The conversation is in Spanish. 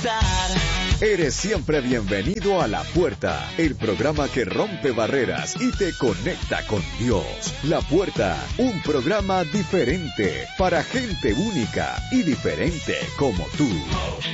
estar. Eres siempre bienvenido a La Puerta, el programa que rompe barreras y te conecta con Dios. La Puerta, un programa diferente para gente única y diferente como tú.